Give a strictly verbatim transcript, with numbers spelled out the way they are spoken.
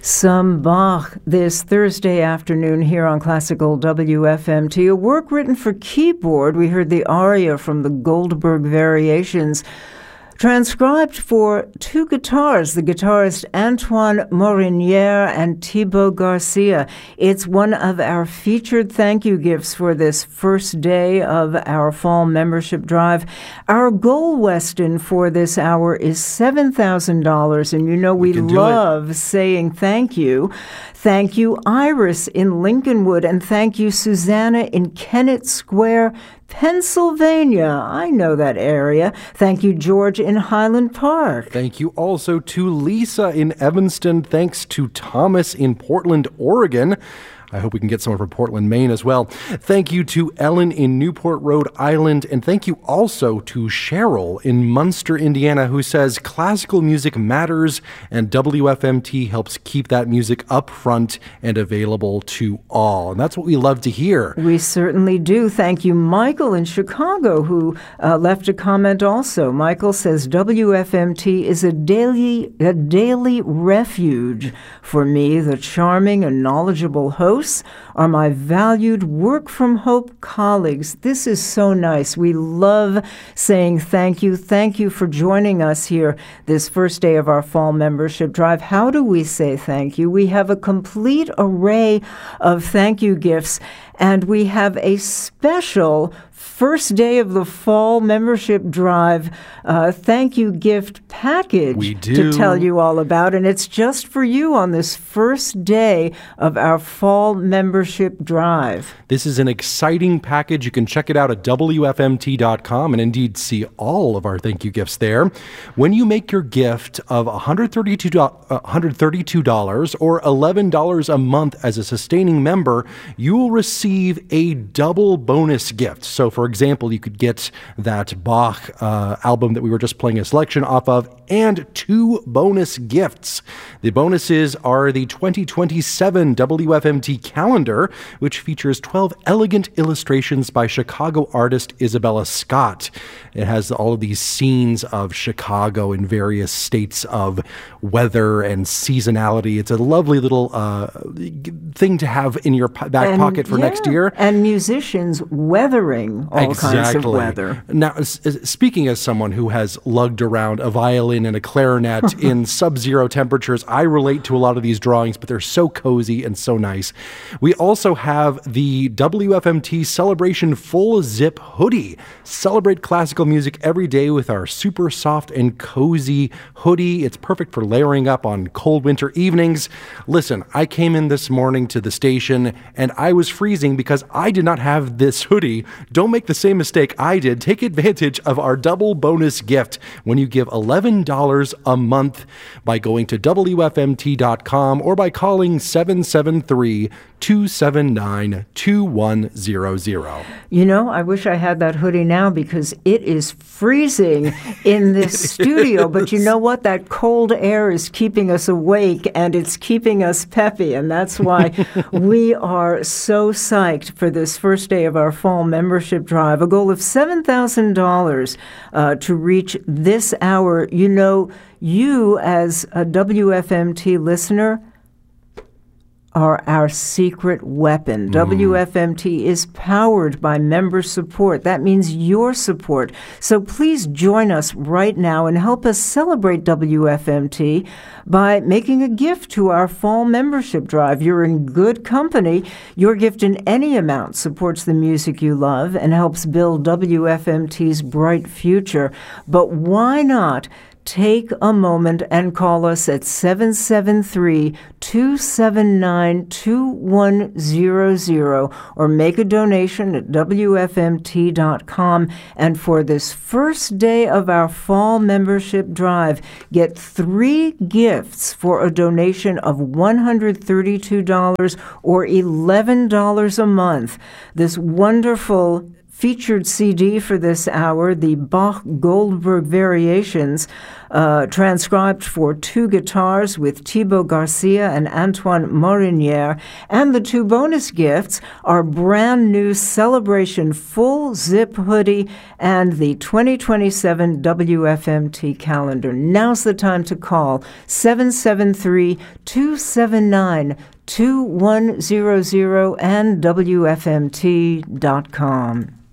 Some Bach this Thursday afternoon here on Classical W F M T. A work written for keyboard. We heard the aria from the Goldberg Variations, transcribed for two guitars, the guitarist Antoine Morinière and Thibaut Garcia. It's one of our featured thank you gifts for this first day of our fall membership drive. Our goal, Weston, for this hour is seven thousand dollars, and you know we, we love saying thank you. Thank you, Iris in Lincolnwood, and thank you, Susanna in Kennett Square, Pennsylvania. I know that area. Thank you, George in Highland Park. Thank you also to Lisa in Evanston. Thanks to Thomas in Portland, Oregon. I hope we can get someone from Portland, Maine as well. Thank you to Ellen in Newport, Rhode Island. And thank you also to Cheryl in Munster, Indiana, who says classical music matters and W F M T helps keep that music up front and available to all. And that's what we love to hear. We certainly do. Thank you, Michael in Chicago, who uh, left a comment also. Michael says W F M T is a daily, a daily refuge for me, the charming and knowledgeable host are my valued work from hope colleagues. This is so nice. We love saying thank you. Thank you for joining us here this first day of our fall membership drive. How do we say thank you? We have a complete array of thank you gifts, and we have a special first day of the fall membership drive uh, thank you gift package we do. to tell you all about. And it's just for you on this first day of our fall membership drive. This is an exciting package. You can check it out at W F M T dot com and indeed see all of our thank you gifts there. When you make your gift of one hundred thirty-two dollars or eleven dollars a month as a sustaining member, you will receive a double bonus gift. So for example, you could get that Bach uh, album that we were just playing a selection off of and two bonus gifts. The bonuses are the twenty twenty-seven W F M T calendar, which features twelve elegant illustrations by Chicago artist Isabella Scott. It has all of these scenes of Chicago in various states of weather and seasonality. It's a lovely little uh, thing to have in your back and, pocket for yeah, next year. And musicians weathering all exactly. kinds of weather. Now, speaking as someone who has lugged around a violin and a clarinet in sub-zero temperatures, I relate to a lot of these drawings, but they're so cozy and so nice. We also have the W F M T Celebration Full Zip Hoodie. Celebrate classical music every day with our super soft and cozy hoodie. It's perfect for layering up on cold winter evenings. Listen, I came in this morning to the station and I was freezing because I did not have this hoodie. Don't make the same mistake I did. Take advantage of our double bonus gift when you give eleven dollars a month by going to W F M T dot com or by calling seven seven three, two seven nine, two one zero zero. You know, I wish I had that hoodie now because it is freezing in this studio. But you know what? That cold air is keeping us awake and it's keeping us peppy. And that's why we are so psyched for this first day of our fall membership drive. A goal of seven thousand dollars uh, to reach this hour. You know, you as a W F M T listener are our secret weapon. Mm. W F M T is powered by member support. That means your support. So please join us right now and help us celebrate W F M T by making a gift to our fall membership drive. You're in good company. Your gift in any amount supports the music you love and helps build W F M T's bright future. But why not take a moment and call us at seven seven three, two seven nine, two one zero zero or make a donation at W F M T dot com. And for this first day of our fall membership drive, get three gifts for a donation of one hundred thirty-two dollars or eleven dollars a month. This wonderful featured C D for this hour, the Bach-Goldberg Variations, uh, transcribed for two guitars with Thibaut Garcia and Antoine Morinière. And the two bonus gifts are brand new Celebration full zip hoodie and the twenty twenty-seven W F M T calendar. Now's the time to call seven seven three, two seven nine, two one zero zero and W F M T dot com.